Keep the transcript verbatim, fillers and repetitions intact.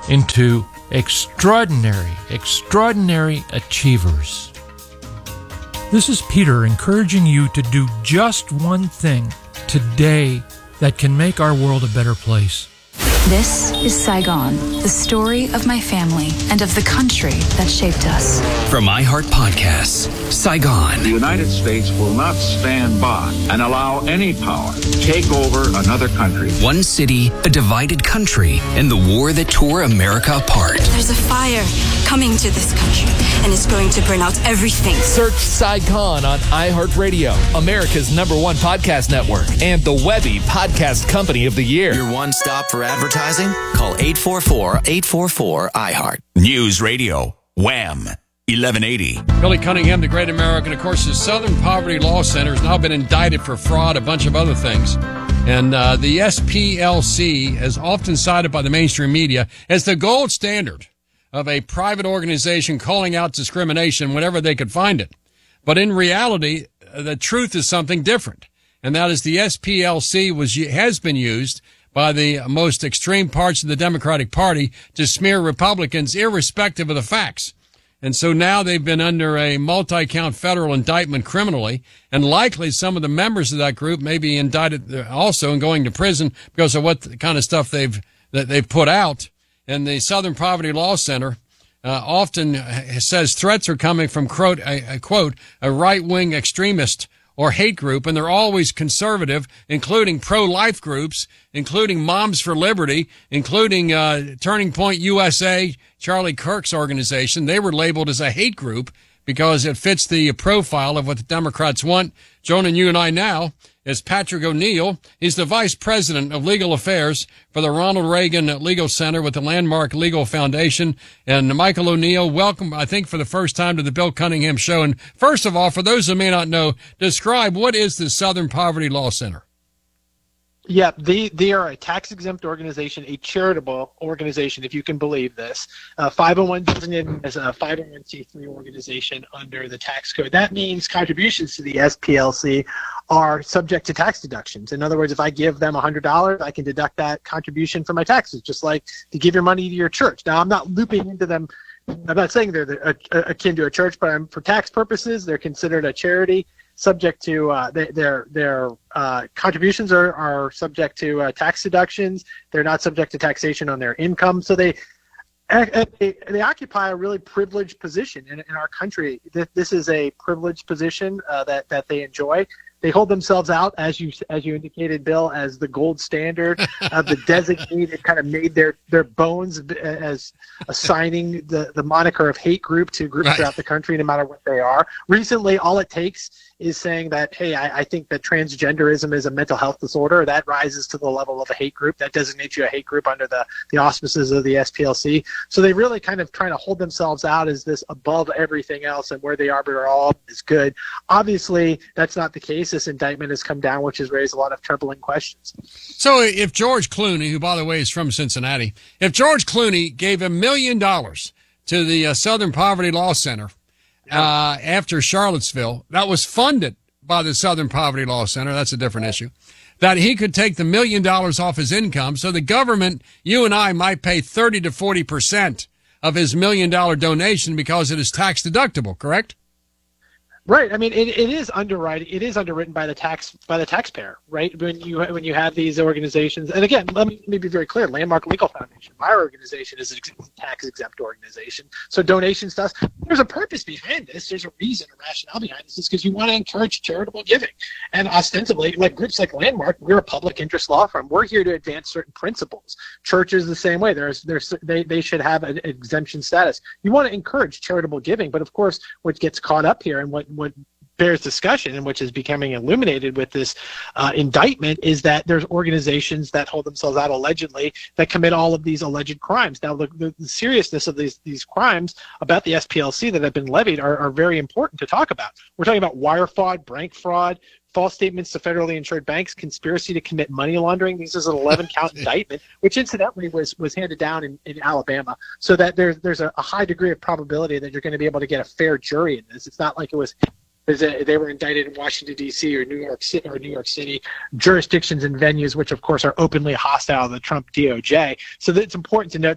into extraordinary, extraordinary achievers. This is Peter encouraging you to do just one thing today that can make our world a better place. This is Saigon, the story of my family and of the country that shaped us. From iHeart Podcasts, Saigon. The United States will not stand by and allow any power to take over another country. One city, a divided country, and the war that tore America apart. There's a fire coming to this country, and it's going to burn out everything. Search Saigon on iHeartRadio, America's number one podcast network, and the Webby Podcast Company of the Year. Your one stop for advertising? Call eight four four, eight four four, iHeart. News Radio, Wham, eleven eighty. Billy Cunningham, the Great American. Of course, the Southern Poverty Law Center has now been indicted for fraud, a bunch of other things. And uh, the S P L C is often cited by the mainstream media as the gold standard of a private organization calling out discrimination whenever they could find it. But in reality, the truth is something different. And that is the S P L C was has been used by the most extreme parts of the Democratic Party to smear Republicans irrespective of the facts. And so now they've been under a multi-count federal indictment criminally, and likely some of the members of that group may be indicted also and going to prison because of what kind of stuff they've that they've put out. And the Southern Poverty Law Center uh, often says threats are coming from, quote, a, a, quote, a right-wing extremist or hate group, and they're always conservative, including pro-life groups, including Moms for Liberty, including uh, Turning Point U S A, Charlie Kirk's organization. They were labeled as a hate group because it fits the profile of what the Democrats want. Joining you and I now is Patrick O'Neill. He's the Vice President of Legal Affairs for the Ronald Reagan Legal Center with the Landmark Legal Foundation. And Michael O'Neill, welcome, I think, for the first time to the Bill Cunningham Show. And first of all, for those who may not know, describe what is the Southern Poverty Law Center? Yeah, they, they are a tax-exempt organization, a charitable organization, if you can believe this. Uh, five oh one designated as a five oh one c three organization under the tax code. That means contributions to the S P L C are subject to tax deductions. In other words, if I give them one hundred dollars, I can deduct that contribution from my taxes, just like to give your money to your church. Now, I'm not looping into them. I'm not saying they're the, uh, akin to a church, but I'm, for tax purposes, they're considered a charity. Subject to uh, they, their their uh, contributions are, are subject to uh, tax deductions. They're not subject to taxation on their income. So they they, they occupy a really privileged position in, in our country. This is a privileged position uh, that that they enjoy. They hold themselves out, as you as you indicated, Bill, as the gold standard of the designated, kind of made their, their bones as assigning the, the moniker of hate group to groups right. throughout the country, no matter what they are. Recently, all it takes is saying that, hey, I, I think that transgenderism is a mental health disorder. That rises to the level of a hate group. That designates you a hate group under the, the auspices of the S P L C. So they really kind of trying to hold themselves out as this above everything else, and where they are, but are all is good. Obviously, that's not the case. This indictment has come down, which has raised a lot of troubling questions. So if George Clooney, who, by the way, is from Cincinnati, if George Clooney gave a million dollars to the uh, Southern Poverty Law Center uh, after Charlottesville, that was funded by the Southern Poverty Law Center, that's a different issue, that he could take the million dollars off his income, so the government, you and I, might pay thirty to forty percent of his million dollar donation because it is tax deductible, correct? Right. I mean, it, it is underwriting. It is underwritten by the tax by the taxpayer, right? When you when you have these organizations, and again, let me, let me be very clear: Landmark Legal Foundation, my organization, is a tax exempt organization. So donations to us, there's a purpose behind this. There's a reason, a rationale behind this. Is because you want to encourage charitable giving, and ostensibly, like groups like Landmark, we're a public interest law firm. We're here to advance certain principles. Churches the same way. There's there's they they should have an exemption status. You want to encourage charitable giving, but of course, what gets caught up here and what what bears discussion and which is becoming illuminated with this uh, indictment is that there's organizations that hold themselves out allegedly that commit all of these alleged crimes. Now, the, the, the seriousness of these these crimes about the S P L C that have been levied are, are very important to talk about. We're talking about wire fraud, bank fraud, false statements to federally insured banks, conspiracy to commit money laundering. This is an eleven count indictment, which incidentally was was handed down in, in Alabama, so that there's there's a, a high degree of probability that you're going to be able to get a fair jury in this. It's not like it was they were indicted in Washington, D C or New York City or New York City jurisdictions and venues, which of course are openly hostile to the Trump D O J. So that it's important to note